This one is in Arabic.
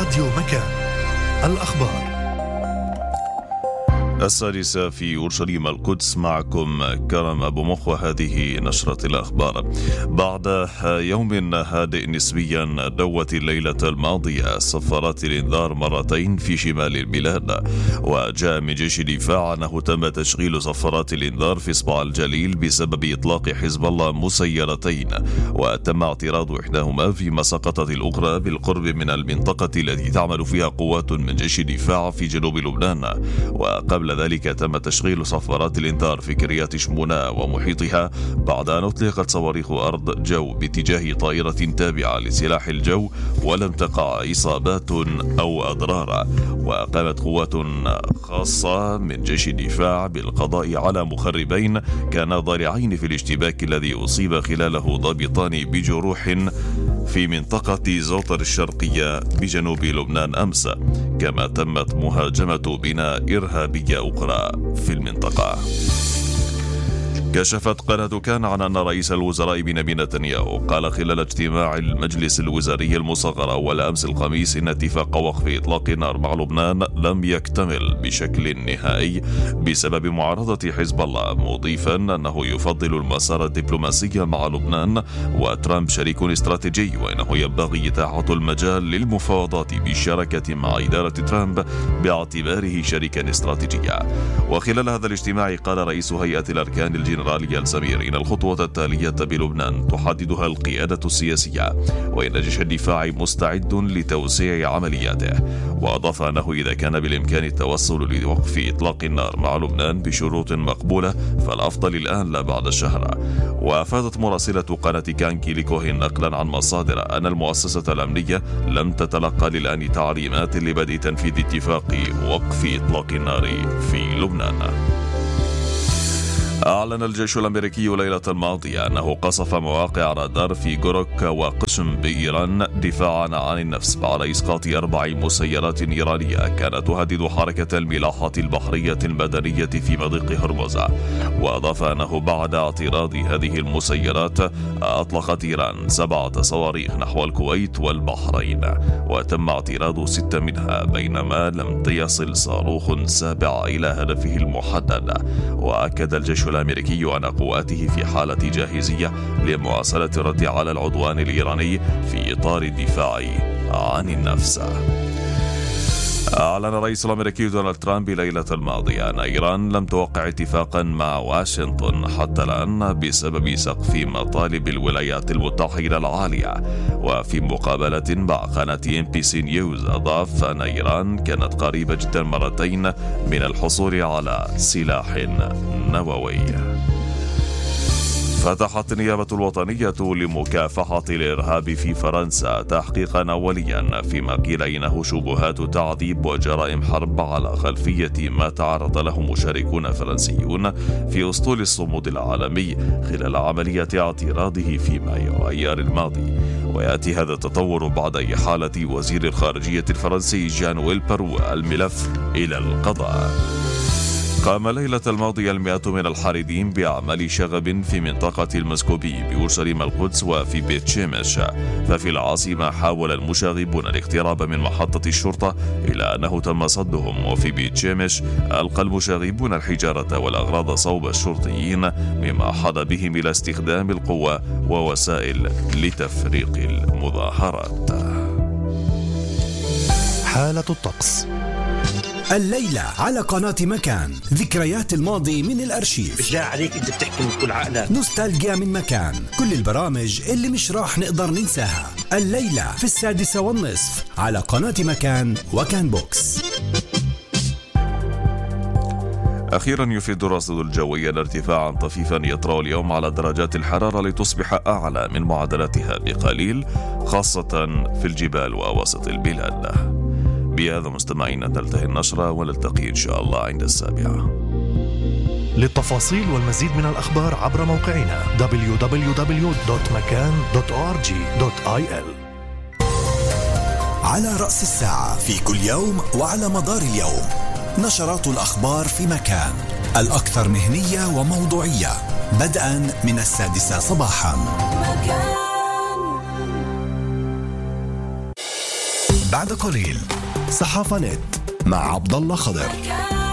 راديو مكان. الأخبار 6 في أورشليم القدس. معكم كرم أبو مخ، وهذه نشرة الأخبار. بعد يوم هادئ نسبيا دوت الليلة الماضية صفارات الإنذار مرتين في شمال البلاد، وجاء من جيش الدفاع أنه تم تشغيل صفارات الإنذار في إصبع الجليل بسبب إطلاق حزب الله مسيرتين، وتم اعتراض إحداهما فيما سقطت الأخرى بالقرب من المنطقة التي تعمل فيها قوات من جيش الدفاع في جنوب لبنان. وقبل ذلك تم تشغيل صفارات الإنذار في كريات شمونة ومحيطها بعد أن أطلقت صواريخ أرض جو باتجاه طائرة تابعة لسلاح الجو، ولم تقع إصابات أو أضرار. وقامت قوات خاصة من جيش الدفاع بالقضاء على مخربين كانا ضارعين في الاشتباك الذي أصيب خلاله ضابطان بجروح في منطقة زوطر الشرقية بجنوب لبنان أمس، كما تمت مهاجمة بناء إرهابية أخرى في المنطقة. كشفت قناة كان عن أن رئيس الوزراء بنيامين نتنياهو قال خلال اجتماع المجلس الوزاري المصغر أول أمس الخميس إن اتفاق وقف إطلاق النار مع لبنان لم يكتمل بشكل نهائي بسبب معارضة حزب الله، مضيفا أنه يفضل المسار الدبلوماسي مع لبنان وترامب شريك استراتيجي، وإنه ينبغي إتاحة المجال للمفاوضات بالشراكة مع إدارة ترامب باعتباره شريكا استراتيجيا. وخلال هذا الاجتماع قال رئيس هيئة الأركان الجنرالي السمير إن الخطوة التالية بلبنان تحددها القيادة السياسية، وإن جيش الدفاع مستعد لتوسيع عملياته. وأضاف أنه إذا كان بالإمكان التوصل لوقف إطلاق النار مع لبنان بشروط مقبولة فالأفضل الآن لا بعد الشهر. وأفادت مراسلة قناة كان كيلي كوهين نقلا عن مصادر أن المؤسسة الأمنية لم تتلقى للآن تعليمات لبدء تنفيذ اتفاق وقف إطلاق النار في لبنان. أعلن الجيش الأمريكي ليلة الماضية أنه قصف مواقع رادار في جوروك وقشم بإيران دفاعا عن النفس بعد إسقاط 4 مسيرات إيرانية كانت تهدد حركة الملاحة البحرية المدنية في مضيق هرمز. وأضاف أنه بعد اعتراض هذه المسيرات أطلقت إيران 7 صواريخ نحو الكويت والبحرين، وتم اعتراض 6 منها، بينما لم يصل صاروخ سابع إلى هدفه المحدد. وأكد الجيش الأمريكي أن قواته في حالة جاهزية لمواصلة الرد على العدوان الإيراني في إطار الدفاع عن النفس. أعلن الرئيس الأمريكي دونالد ترامب ليلة الماضية أن إيران لم توقع اتفاقا مع واشنطن حتى الآن بسبب سقف مطالب الولايات المتحدة العالية. وفي مقابلة مع قناة NBC نيوز أضاف أن إيران كانت قريبة جدا مرتين من الحصول على سلاح نووي. فتحت النيابة الوطنية لمكافحة الإرهاب في فرنسا تحقيقا أوليا فيما قيل إنه شبهات تعذيب وجرائم حرب على خلفية ما تعرض له مشاركون فرنسيون في أسطول الصمود العالمي خلال عملية اعتراضه في مايو أيار الماضي. ويأتي هذا التطور بعد إحالة وزير الخارجية الفرنسي جان ويلبر الملف إلى القضاء. قام ليلة الماضية 100 من الحاردين بأعمال شغب في منطقة المسكوبي بأورشليم القدس وفي بيت شيمش. ففي العاصمة حاول المشاغبون الاقتراب من محطة الشرطة إلى أنه تم صدهم، وفي بيت شيمش ألقى المشاغبون الحجارة والأغراض صوب الشرطيين، مما حض بهم إلى استخدام القوة ووسائل لتفريق المظاهرات. حالة الطقس الليلة على قناة مكان، ذكريات الماضي من الأرشيف. بالله عليك أنت بتحكي من كل عقلك. نوستالجيا من مكان، كل البرامج اللي مش راح نقدر ننساها. الليلة في 6:30 على قناة مكان وكان بوكس. أخيرا يفيد الرصد الجوي أن ارتفاعا طفيفا يطرأ اليوم على درجات الحرارة لتصبح أعلى من معدلاتها بقليل، خاصة في الجبال ووسط البلاد. بهذا مستمعينا تنتهي النشرة، ونلتقي إن شاء الله عند 7. للتفاصيل والمزيد من الأخبار عبر موقعنا www.makan.org.il. على رأس الساعة في كل يوم وعلى مدار اليوم نشرات الأخبار في مكان، الأكثر مهنية وموضوعية، بدءا من 6 صباحا. بعد قليل. صحافة نت مع عبد الله خضر.